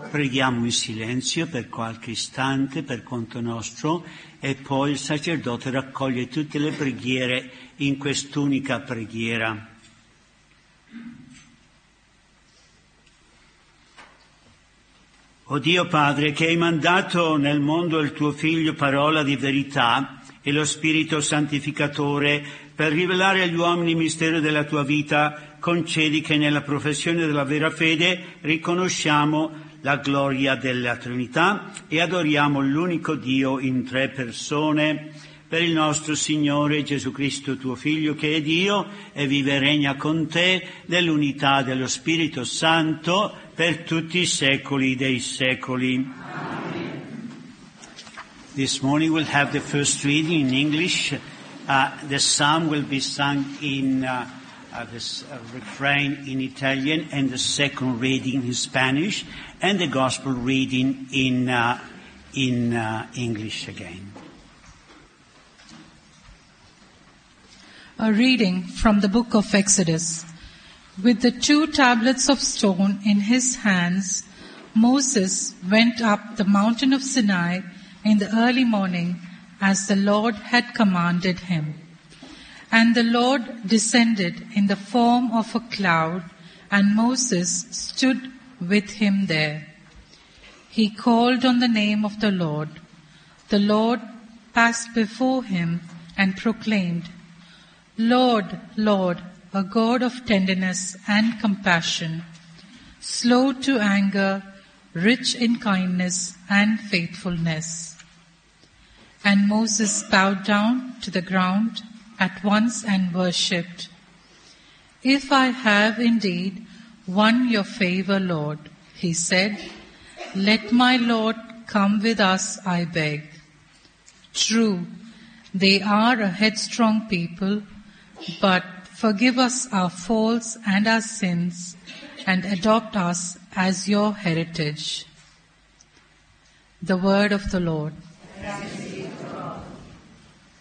Preghiamo in silenzio per qualche istante per conto nostro e poi il sacerdote raccoglie tutte le preghiere in quest'unica preghiera. O Dio Padre, che hai mandato nel mondo il tuo Figlio parola di verità e lo Spirito santificatore per rivelare agli uomini il mistero della tua vita, concedi che nella professione della vera fede riconosciamo la gloria della Trinità e adoriamo l'unico Dio in 3 persone, per il nostro Signore Gesù Cristo, tuo Figlio, che è Dio e vive e regna con te nell'unità dello Spirito Santo per tutti i secoli dei secoli. Amen. This morning we'll have the first reading in English. The psalm will be sung in this refrain in Italian, and the second reading in Spanish, and the gospel reading in English again. A reading from the book of Exodus. With the 2 tablets of stone in his hands, Moses went up the mountain of Sinai in the early morning as the Lord had commanded him. And the Lord descended in the form of a cloud, and Moses stood with him there. He called on the name of the Lord. The Lord passed before him and proclaimed, Lord, Lord, a God of tenderness and compassion, slow to anger, rich in kindness and faithfulness. And Moses bowed down to the ground at once and worshipped. If I have indeed won your favor, Lord, he said, let my Lord come with us, I beg. True, they are a headstrong people, but forgive us our faults and our sins, and adopt us as your heritage. The word of the Lord.